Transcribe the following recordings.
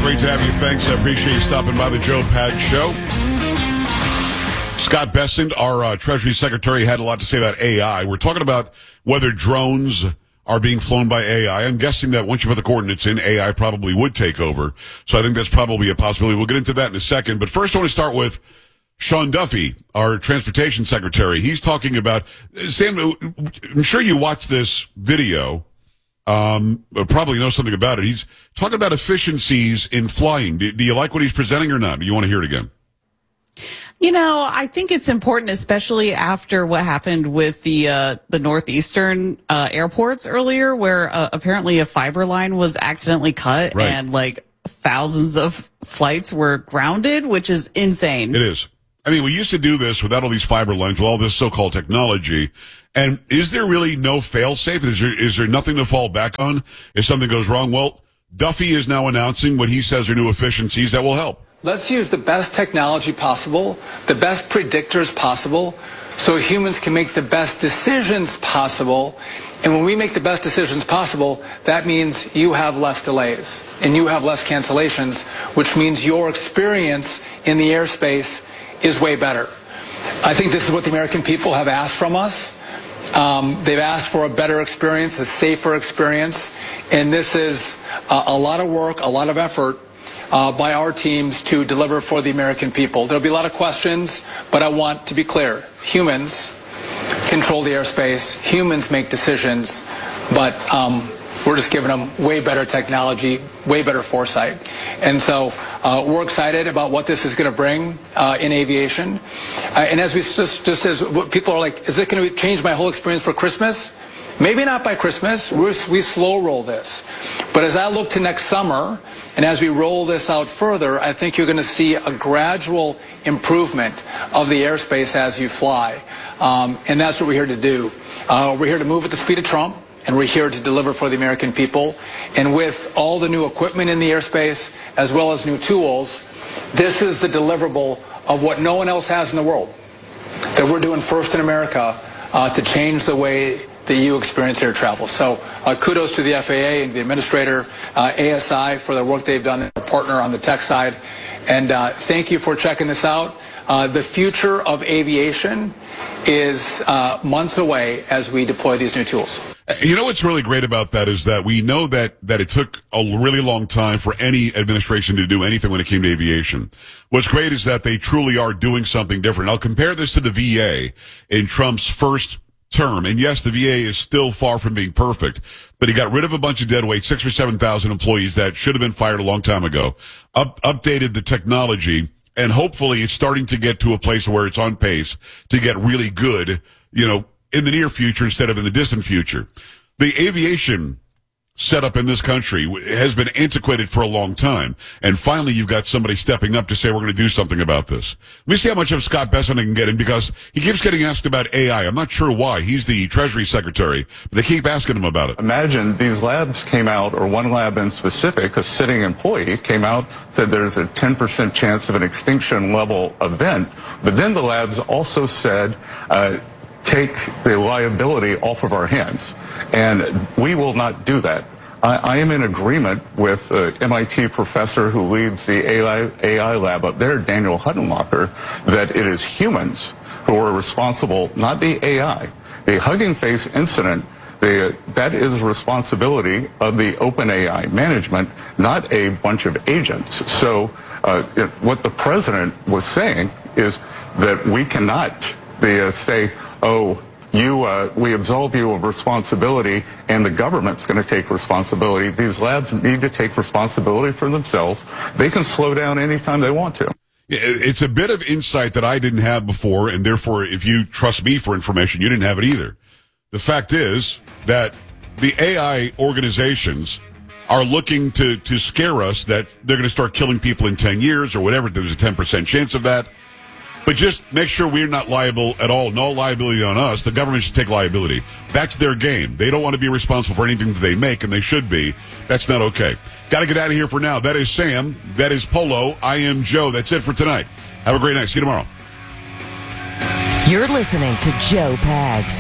great to have you. Thanks. I appreciate you stopping by the Joe Pad Show. Scott Bessent, our Treasury Secretary, had a lot to say about AI. We're talking about whether drones are being flown by AI. I'm guessing that once you put the coordinates in, AI probably would take over. So I think that's probably a possibility. We'll get into that in a second. But first, I want to start with Sean Duffy, our Transportation Secretary. He's talking about, Sam, I'm sure you watched this video. Probably know something about it. He's talking about efficiencies in flying. Do you like what he's presenting or not? Do you want to hear it again? You know, I think it's important, especially after what happened with the northeastern airports earlier, where apparently a fiber line was accidentally cut, right, and like thousands of flights were grounded, which is insane. It is. I mean, we used to do this without all these fiber lines, with all this so-called technology. And is there really no fail-safe? Is there nothing to fall back on if something goes wrong? Well, Duffy is now announcing what he says are new efficiencies that will help. Let's use the best technology possible, the best predictors possible, so humans can make the best decisions possible. And when we make the best decisions possible, that means you have less delays and you have less cancellations, which means your experience in the airspace is way better. I think this is what the American people have asked from us. They've asked for a better experience, a safer experience, and this is a lot of work, a lot of effort by our teams to deliver for the American people. There'll be a lot of questions, but I want to be clear. Humans control the airspace. Humans make decisions, but we're just giving them way better technology, way better foresight. And so we're excited about what this is going to bring in aviation. And as we just as people are like, is it going to change my whole experience for Christmas? Maybe not by Christmas. We slow roll this. But as I look to next summer, and as we roll this out further, I think you're going to see a gradual improvement of the airspace as you fly. And that's what we're here to do. We're here to move at the speed of Trump, and we're here to deliver for the American people. And with all the new equipment in the airspace, as well as new tools, this is the deliverable of what no one else has in the world, that we're doing first in America to change the way that you experience air travel. So kudos to the FAA and the administrator, ASI, for the work they've done, their partner on the tech side. And thank you for checking this out. The future of aviation is months away as we deploy these new tools. You know what's really great about that is that we know that it took a really long time for any administration to do anything when it came to aviation. What's great is that they truly are doing something different. I'll compare this to the VA in Trump's first term. And yes, the VA is still far from being perfect, but he got rid of a bunch of dead weight, 6,000 or 7,000 employees that should have been fired a long time ago, updated the technology, and hopefully it's starting to get to a place where it's on pace to get really good, in the near future instead of in the distant future. The aviation setup in this country has been antiquated for a long time. And finally, you've got somebody stepping up to say, we're going to do something about this. Let me see how much of Scott Bessent I can get in, because he keeps getting asked about AI. I'm not sure why. He's the Treasury Secretary, but they keep asking him about it. Imagine these labs came out, or one lab in specific, a sitting employee came out, said there's a 10% chance of an extinction level event. But then the labs also said, take the liability off of our hands. And we will not do that. I am in agreement with MIT professor who leads the AI lab up there, Daniel Huttenlocher, that it is humans who are responsible, not the AI. The Hugging Face incident, that is responsibility of the OpenAI management, not a bunch of agents. So what the president was saying is that we cannot say, we absolve you of responsibility, and the government's going to take responsibility. These labs need to take responsibility for themselves. They can slow down anytime they want to. Yeah, it's a bit of insight that I didn't have before, and therefore, if you trust me for information, you didn't have it either. The fact is that the AI organizations are looking to scare us that they're going to start killing people in 10 years or whatever. There's a 10% chance of that. But just make sure we're not liable at all. No liability on us. The government should take liability. That's their game. They don't want to be responsible for anything that they make, and they should be. That's not okay. Got to get out of here for now. That is Sam. That is Polo. I am Joe. That's it for tonight. Have a great night. See you tomorrow. You're listening to Joe Pags.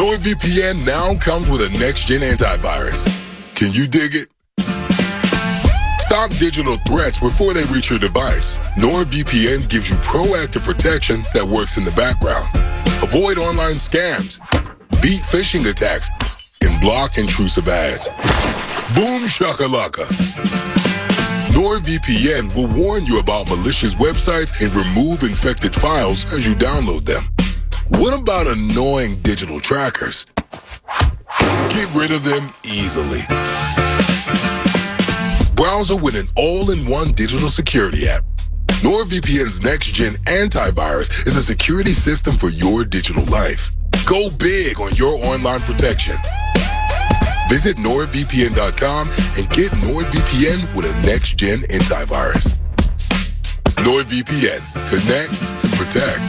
NordVPN now comes with a next-gen antivirus. Can you dig it? Stop digital threats before they reach your device. NordVPN gives you proactive protection that works in the background. Avoid online scams, beat phishing attacks, and block intrusive ads. Boom shakalaka. NordVPN will warn you about malicious websites and remove infected files as you download them. What about annoying digital trackers? Get rid of them easily. Browser with an all-in-one digital security app. NordVPN's next-gen antivirus is a security system for your digital life. Go big on your online protection. Visit NordVPN.com and get NordVPN with a next-gen antivirus. NordVPN. Connect and protect.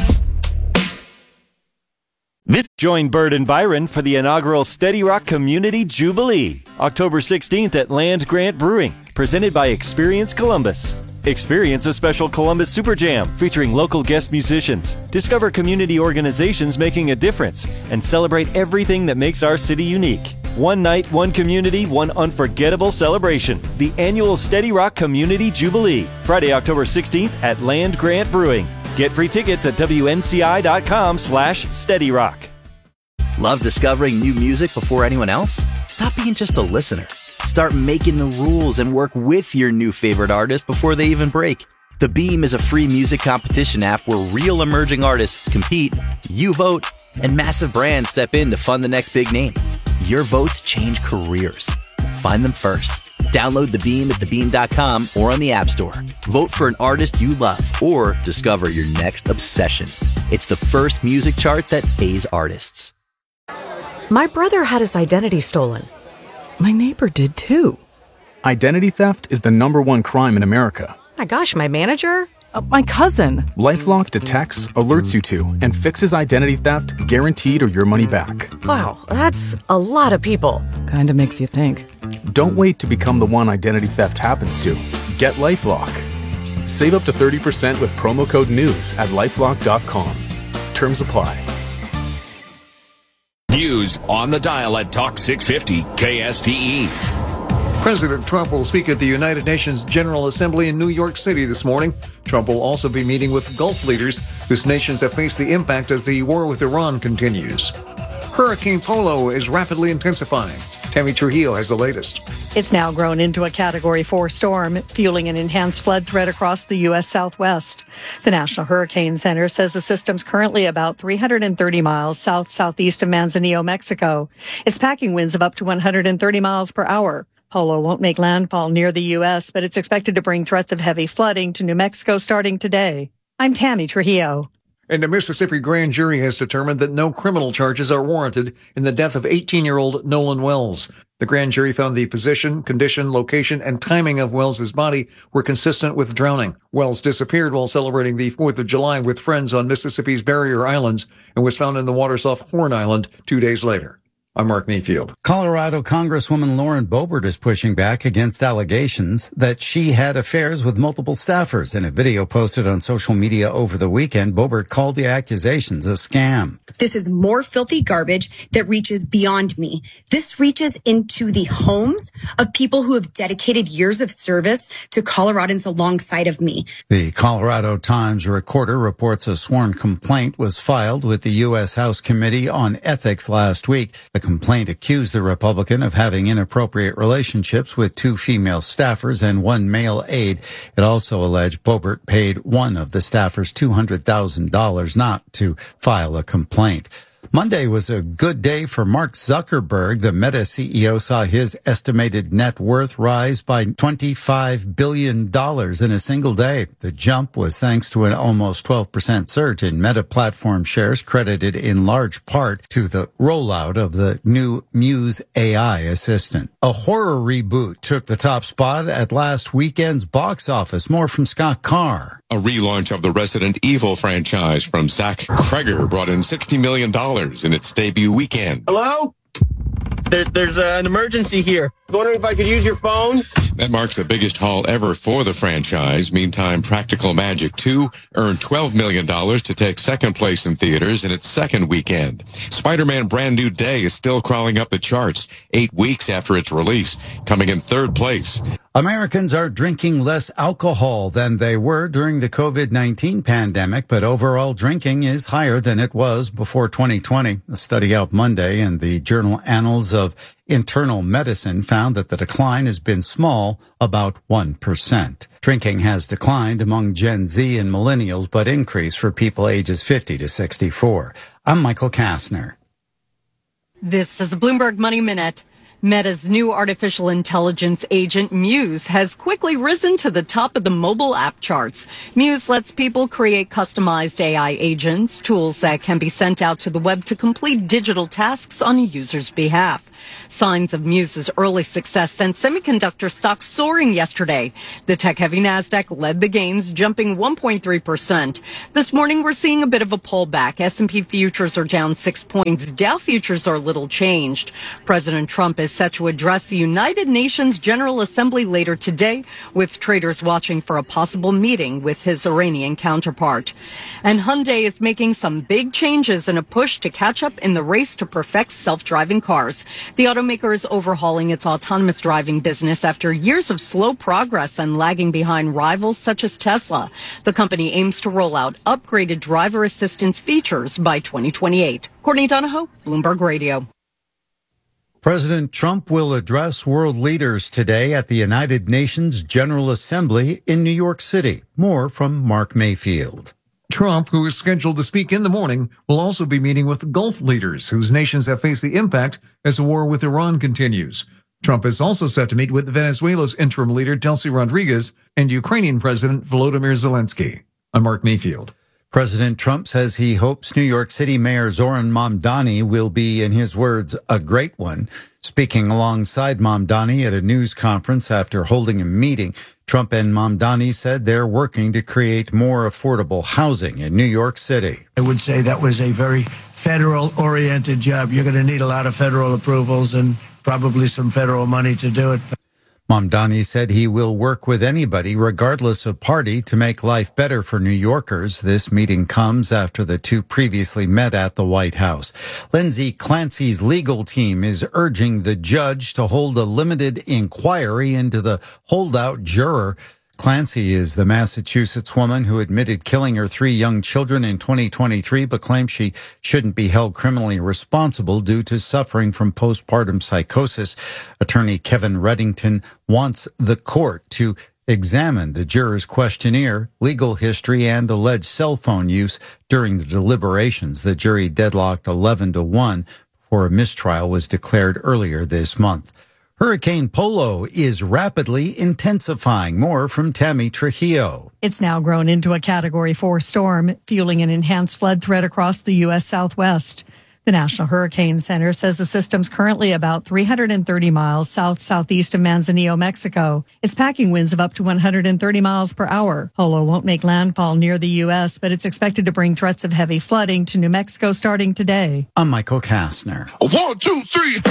Join Bird and Byron for the inaugural Steady Rock Community Jubilee, October 16th at Land Grant Brewing, presented by Experience Columbus. Experience a special Columbus Super Jam featuring local guest musicians. Discover community organizations making a difference and celebrate everything that makes our city unique. One night, one community, one unforgettable celebration. The annual Steady Rock Community Jubilee, Friday, October 16th at Land Grant Brewing. Get free tickets at WNCI.com/SteadyRock. Love discovering new music before anyone else? Stop being just a listener. Start making the rules and work with your new favorite artist before they even break. The Beam is a free music competition app where real emerging artists compete, you vote, and massive brands step in to fund the next big name. Your votes change careers. Find them first. Download The Beam at thebeam.com or on the App Store. Vote for an artist you love or discover your next obsession. It's the first music chart that pays artists. My brother had his identity stolen. My neighbor did too. Identity theft is the #1 crime in America. My gosh, my manager? My cousin. LifeLock detects, alerts you to, and fixes identity theft guaranteed or your money back. Wow, that's a lot of people. Kinda makes you think. Don't wait to become the one identity theft happens to. Get LifeLock. Save up to 30% with promo code NEWS at LifeLock.com. Terms apply. News on the dial at Talk 650 KSTE. President Trump will speak at the United Nations General Assembly in New York City this morning. Trump will also be meeting with Gulf leaders whose nations have faced the impact as the war with Iran continues. Hurricane Polo is rapidly intensifying. Tammy Trujillo has the latest. It's now grown into a Category 4 storm, fueling an enhanced flood threat across the U.S. Southwest. The National Hurricane Center says the system's currently about 330 miles south-southeast of Manzanillo, Mexico. It's packing winds of up to 130 miles per hour. Polo won't make landfall near the U.S., but it's expected to bring threats of heavy flooding to New Mexico starting today. I'm Tammy Trujillo. And a Mississippi grand jury has determined that no criminal charges are warranted in the death of 18-year-old Nolan Wells. The grand jury found the position, condition, location, and timing of Wells's body were consistent with drowning. Wells disappeared while celebrating the 4th of July with friends on Mississippi's Barrier Islands and was found in the waters off Horn Island 2 days later. I'm Mark Mayfield. Colorado Congresswoman Lauren Boebert is pushing back against allegations that she had affairs with multiple staffers. In a video posted on social media over the weekend, Boebert called the accusations a scam. This is more filthy garbage that reaches beyond me. This reaches into the homes of people who have dedicated years of service to Coloradans alongside of me. The Colorado Times Recorder reports a sworn complaint was filed with the U.S. House Committee on Ethics last week. The complaint accused the Republican of having inappropriate relationships with 2 female staffers and 1 male aide. It also alleged Boebert paid one of the staffers $200,000 not to file a complaint. Monday was a good day for Mark Zuckerberg. The Meta CEO saw his estimated net worth rise by $25 billion in a single day. The jump was thanks to an almost 12% surge in Meta platform shares, credited in large part to the rollout of the new Muse AI assistant. A horror reboot took the top spot at last weekend's box office. More from Scott Carr. A relaunch of the Resident Evil franchise from Zach Kreger brought in $60 million in its debut weekend. Hello? There's an emergency here. I was wondering if I could use your phone? That marks the biggest haul ever for the franchise. Meantime, Practical Magic 2 earned $12 million to take second place in theaters in its second weekend. Spider-Man Brand New Day is still crawling up the charts 8 weeks after its release, coming in third place. Americans are drinking less alcohol than they were during the COVID-19 pandemic, but overall drinking is higher than it was before 2020. A study out Monday in the journal Annals of Internal Medicine found that the decline has been small, about 1%. Drinking has declined among Gen Z and millennials, but increased for people ages 50 to 64. I'm Michael Kastner. This is a Bloomberg Money Minute. Meta's new artificial intelligence agent, Muse, has quickly risen to the top of the mobile app charts. Muse lets people create customized AI agents, tools that can be sent out to the web to complete digital tasks on a user's behalf. Signs of Muse's early success sent semiconductor stocks soaring yesterday. The tech-heavy Nasdaq led the gains, jumping 1.3%. This morning, we're seeing a bit of a pullback. S&P futures are down 6 points. Dow futures are little changed. President Trump is set to address the United Nations General Assembly later today, with traders watching for a possible meeting with his Iranian counterpart. And Hyundai is making some big changes in a push to catch up in the race to perfect self-driving cars. The automaker is overhauling its autonomous driving business after years of slow progress and lagging behind rivals such as Tesla. The company aims to roll out upgraded driver assistance features by 2028. Courtney Donahoe, Bloomberg Radio. President Trump will address world leaders today at the United Nations General Assembly in New York City. More from Mark Mayfield. Trump, who is scheduled to speak in the morning, will also be meeting with Gulf leaders whose nations have faced the impact as the war with Iran continues. Trump is also set to meet with Venezuela's interim leader, Delcy Rodriguez, and Ukrainian President Volodymyr Zelensky. I'm Mark Mayfield. President Trump says he hopes New York City Mayor Zoran Mamdani will be, in his words, a great one. Speaking alongside Mamdani at a news conference after holding a meeting, Trump and Mamdani said they're working to create more affordable housing in New York City. I would say that was a very federal-oriented job. You're going to need a lot of federal approvals and probably some federal money to do it. Mamdani said he will work with anybody, regardless of party, to make life better for New Yorkers. This meeting comes after the two previously met at the White House. Lindsay Clancy's legal team is urging the judge to hold a limited inquiry into the holdout juror. Clancy is the Massachusetts woman who admitted killing her 3 young children in 2023, but claims she shouldn't be held criminally responsible due to suffering from postpartum psychosis. Attorney Kevin Reddington wants the court to examine the juror's questionnaire, legal history, and alleged cell phone use during the deliberations. The jury deadlocked 11-1 before a mistrial was declared earlier this month. Hurricane Polo is rapidly intensifying. More from Tammy Trujillo. It's now grown into a Category 4 storm, fueling an enhanced flood threat across the U.S. Southwest. The National Hurricane Center says the system's currently about 330 miles south-southeast of Manzanillo, Mexico. It's packing winds of up to 130 miles per hour. Polo won't make landfall near the U.S., but it's expected to bring threats of heavy flooding to New Mexico starting today. I'm Michael Kastner. 1, 2, 3.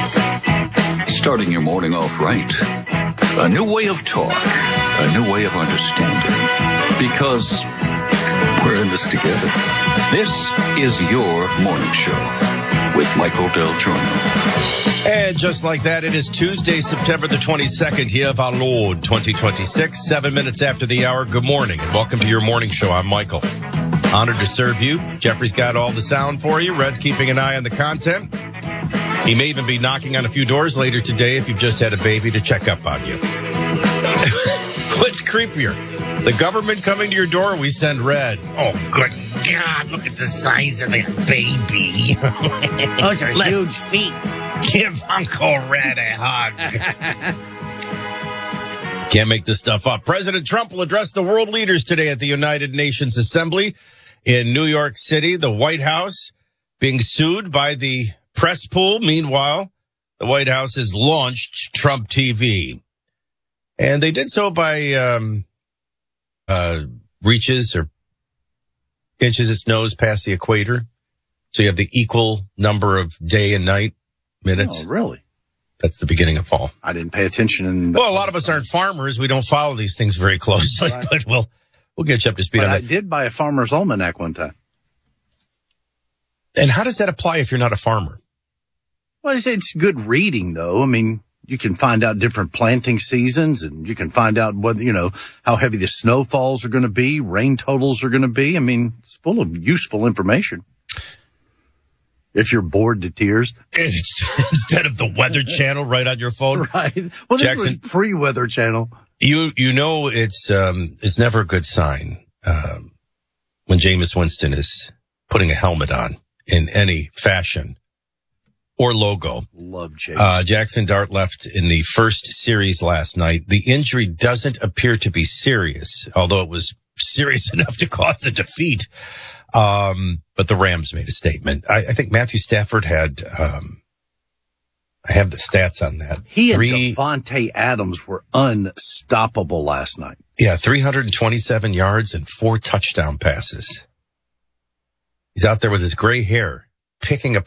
Starting your morning off right. A new way of talk. A new way of understanding. Because we're in this together. This is your morning show with Michael Del Giorno. And just like that, it is Tuesday, September the 22nd, year of our Lord, 2026, 7 minutes after the hour. Good morning and welcome to your morning show. I'm Michael. Honored to serve you. Jeffrey's got all the sound for you. Red's keeping an eye on the content. He may even be knocking on a few doors later today if you've just had a baby to check up on you. What's creepier? The government coming to your door, we send Red. Oh, good God, look at the size of that baby. Those are huge feet. Give Uncle Red a hug. Can't make this stuff up. President Trump will address the world leaders today at the United Nations Assembly in New York City. The White House being sued by the press pool. Meanwhile, the White House has launched Trump TV. And they did so by reaches or inches its nose past the equator. So you have the equal number of day and night minutes. Oh, really? That's the beginning of fall. I didn't pay attention. Well, a lot of us aren't farmers. We don't follow these things very closely, right. But we'll get you up to speed on that. I did buy a farmer's almanac one time. And how does that apply if you're not a farmer? Well, it's good reading, though. I mean, you can find out different planting seasons, and you can find out whether, how heavy the snowfalls are going to be, rain totals are going to be. I mean, it's full of useful information. If you're bored to tears. Instead of the Weather Channel right on your phone. Right. Well, this was pre-Weather Channel. You know it's never a good sign when Jameis Winston is putting a helmet on in any fashion or logo. Love Jameis. Jackson Dart left in the first series last night. The injury doesn't appear to be serious, although it was serious enough to cause a defeat. But the Rams made a statement. I think Matthew Stafford had, I have the stats on that. He and Devontae Adams were unstoppable last night. Yeah, 327 yards and 4 touchdown passes. He's out there with his gray hair, picking